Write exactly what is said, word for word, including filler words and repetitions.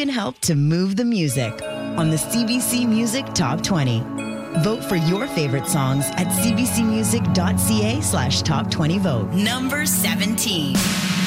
can help to move the music on the C B C Music Top twenty. Vote for your favorite songs at cbcmusic.ca slash top 20 vote. Number seventeen.